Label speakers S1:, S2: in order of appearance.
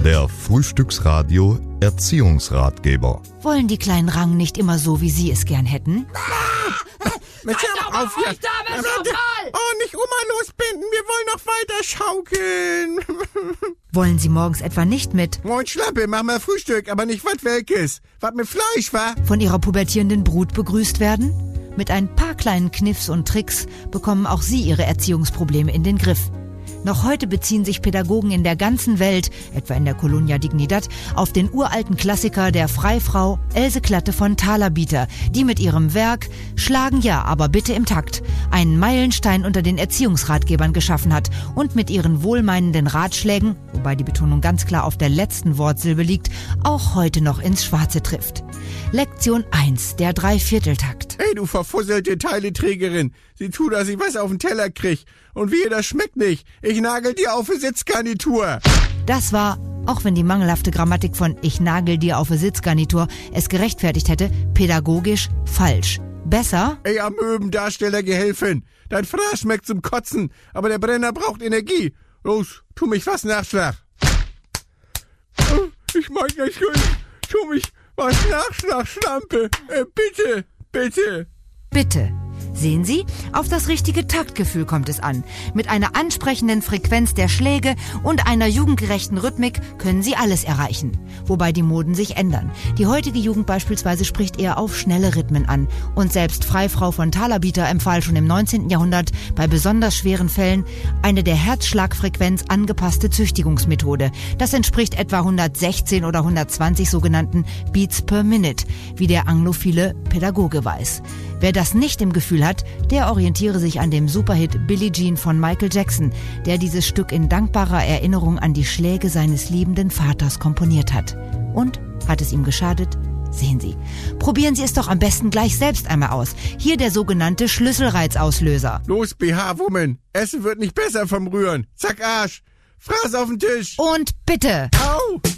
S1: Der Frühstücksradio Erziehungsratgeber.
S2: Wollen die kleinen Rangen nicht immer so, wie Sie es gern hätten?
S3: Auf hier. Oh, nicht Oma losbinden, wir wollen noch weiter schaukeln.
S2: Wollen Sie morgens etwa nicht mit
S3: Moin Schlappe, mach mal Frühstück, aber nicht was Welkes. Was mit Fleisch, wa?
S2: von Ihrer pubertierenden Brut begrüßt werden? Mit ein paar kleinen Kniffs und Tricks bekommen auch Sie Ihre Erziehungsprobleme in den Griff. Noch heute beziehen sich Pädagogen in der ganzen Welt, etwa in der Colonia Dignidad, auf den uralten Klassiker der Freifrau Else Klatte von Thalabiter, die mit ihrem Werk »Schlagen ja, aber bitte im Takt« einen Meilenstein unter den Erziehungsratgebern geschaffen hat und mit ihren wohlmeinenden Ratschlägen, wobei die Betonung ganz klar auf der letzten Wortsilbe liegt, auch heute noch ins Schwarze trifft. Lektion 1, der Dreivierteltakt.
S3: Hey, du verfusselte Teileträgerin. Sieh zu, dass ich was auf den Teller krieg. Und wehe, das schmeckt nicht. Ich nagel dir auf die Sitzgarnitur.
S2: Das war, auch wenn die mangelhafte Grammatik von »Ich nagel dir auf die Sitzgarnitur« es gerechtfertigt hätte, pädagogisch falsch. Besser?
S3: Ey, Amöbendarstellergehilfin. Dein Fraß schmeckt zum Kotzen, aber der Brenner braucht Energie. Los, tu mich was Nachschlag. Ich mag nicht gut. Tu mich was Nachschlag, Schlampe. Bitte, bitte.
S2: Bitte. Sehen Sie, auf das richtige Taktgefühl kommt es an. Mit einer ansprechenden Frequenz der Schläge und einer jugendgerechten Rhythmik können Sie alles erreichen. Wobei die Moden sich ändern. Die heutige Jugend beispielsweise spricht eher auf schnelle Rhythmen an. Und selbst Freifrau von Thalabiter empfahl schon im 19. Jahrhundert bei besonders schweren Fällen eine der Herzschlagfrequenz angepasste Züchtigungsmethode. Das entspricht etwa 116 oder 120 sogenannten Beats per Minute, wie der anglophile Pädagoge weiß. Wer das nicht im Gefühl hat, der orientiere sich an dem Superhit Billie Jean von Michael Jackson, der dieses Stück in dankbarer Erinnerung an die Schläge seines liebenden Vaters komponiert hat. Und? Hat es ihm geschadet? Sehen Sie. Probieren Sie es doch am besten gleich selbst einmal aus. Hier der sogenannte Schlüsselreizauslöser.
S3: Los, BH-Woman. Essen wird nicht besser vom Rühren. Zack, Arsch. Fraß auf den Tisch.
S2: Und bitte!
S3: Au!